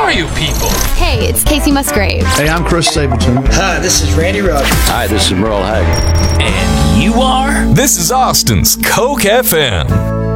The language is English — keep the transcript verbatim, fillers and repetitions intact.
are you people? Hey, it's Casey Musgrave. Hey, I'm Chris Stapleton. Hi, this is Randy Rogers. Hi, this is Merle Haggard. And you are? This is Austin's Coke F M.